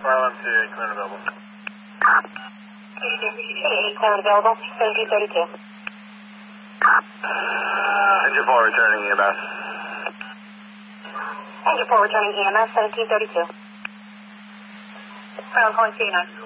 Bravo to clear and available. 88, clear and available, 1732. Engine 4 returning EMS. Engine 4 returning EMS, 1732. Ground calling 29.